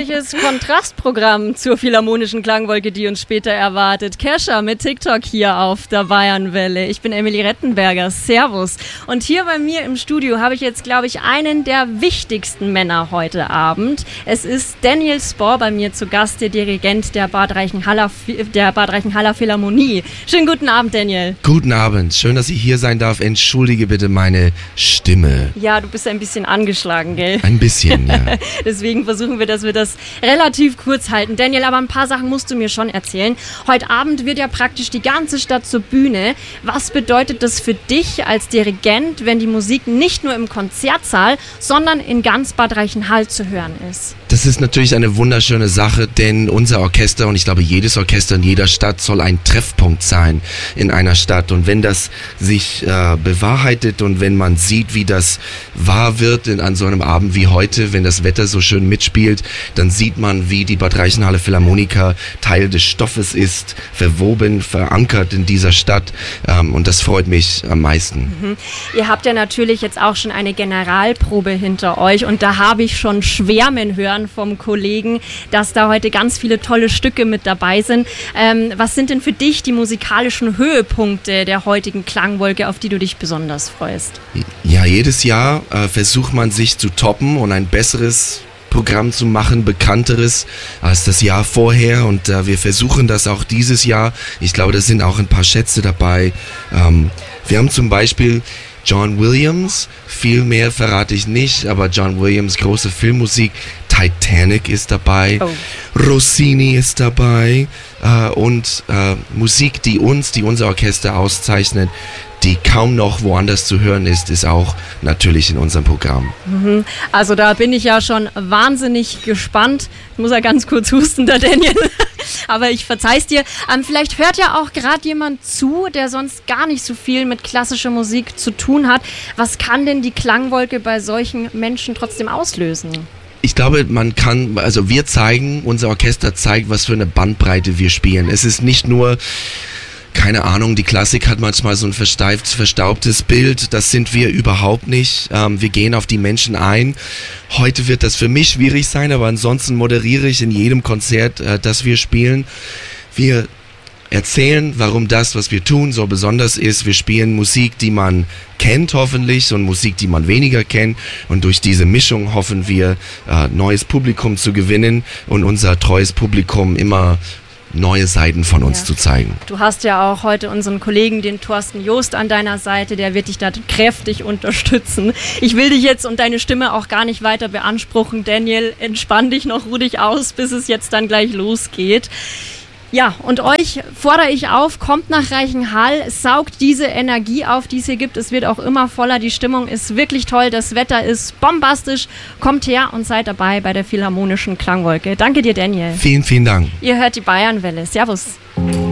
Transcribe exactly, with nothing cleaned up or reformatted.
herrliches Kontrastprogramm zur Philharmonischen Klangwolke, die uns später erwartet. Kesha mit TikTok hier auf der Bayernwelle. Ich bin Emily Rettenberger. Servus. Und hier bei mir im Studio habe ich jetzt, glaube ich, einen der wichtigsten Männer heute Abend. Es ist Daniel Spohr bei mir zu Gast, der Dirigent der Bad Reichenhaller, der Bad Reichenhaller Philharmonie. Schönen guten Abend, Daniel. Guten Abend. Schön, dass ich hier sein darf. Entschuldige bitte meine Stimme. Ja, du bist ein bisschen angeschlagen, gell? Ein bisschen, ja. Deswegen versuchen wir, dass wir das relativ kurz halten. Daniel, aber ein paar Sachen musst du mir schon erzählen. Heute Abend wird ja praktisch die ganze Stadt zur Bühne. Was bedeutet das für dich als Dirigent, wenn die Musik nicht nur im Konzertsaal, sondern in ganz Bad Reichenhall zu hören ist? Das ist natürlich eine wunderschöne Sache, denn unser Orchester, und ich glaube jedes Orchester in jeder Stadt, soll ein Treffpunkt sein in einer Stadt. Und wenn das sich äh, bewahrheitet und wenn man sieht, wie das wahr wird in, an so einem Abend wie heute, wenn das Wetter so schön mitspielt, dann sieht man, wie die Bad Reichenhaller Philharmoniker Teil des Stoffes ist, verwoben, verankert in dieser Stadt, ähm, und das freut mich am meisten. Mhm. Ihr habt ja natürlich jetzt auch schon eine Generalprobe hinter euch und da habe ich schon schwärmen hören vom Kollegen, dass da heute ganz viele tolle Stücke mit dabei sind. Ähm, was sind denn für dich die musikalischen Höhepunkte der heutigen Klangwolke, auf die du dich besonders freust? Ja, jedes Jahr äh, versucht man sich zu toppen und ein besseres Programm zu machen, bekannteres als das Jahr vorher, und äh, wir versuchen das auch dieses Jahr. Ich glaube, da sind auch ein paar Schätze dabei. Ähm, wir haben zum Beispiel John Williams, viel mehr verrate ich nicht, aber John Williams, große Filmmusik, Titanic ist dabei, oh. Rossini ist dabei äh, und äh, Musik, die uns, die unser Orchester auszeichnet, die kaum noch woanders zu hören ist, ist auch natürlich in unserem Programm. Mhm. Also da bin ich ja schon wahnsinnig gespannt. Ich muss ja ganz kurz husten, der Daniel. Aber ich verzeih's dir. Ähm, vielleicht hört ja auch gerade jemand zu, der sonst gar nicht so viel mit klassischer Musik zu tun hat. Was kann denn die Klangwolke bei solchen Menschen trotzdem auslösen? Ich glaube, man kann, also wir zeigen, unser Orchester zeigt, was für eine Bandbreite wir spielen. Es ist nicht nur, keine Ahnung, die Klassik hat manchmal so ein versteift, verstaubtes Bild. Das sind wir überhaupt nicht. Ähm, wir gehen auf die Menschen ein. Heute wird das für mich schwierig sein, aber ansonsten moderiere ich in jedem Konzert, äh, das wir spielen. Wir erzählen, warum das, was wir tun, so besonders ist. Wir spielen Musik, die man kennt hoffentlich, und Musik, die man weniger kennt. Und durch diese Mischung hoffen wir, äh, neues Publikum zu gewinnen und unser treues Publikum immer neue Seiten von uns ja. zu zeigen. Du hast ja auch heute unseren Kollegen, den Thorsten Joost, an deiner Seite, der wird dich da kräftig unterstützen. Ich will dich jetzt und deine Stimme auch gar nicht weiter beanspruchen. Daniel, entspann dich noch, ruh dich aus, bis es jetzt dann gleich losgeht. Ja, und euch fordere ich auf, kommt nach Reichenhall, saugt diese Energie auf, die es hier gibt. Es wird auch immer voller, die Stimmung ist wirklich toll, das Wetter ist bombastisch. Kommt her und seid dabei bei der Philharmonischen Klangwolke. Danke dir, Daniel. Vielen, vielen Dank. Ihr hört die Bayernwelle. Servus.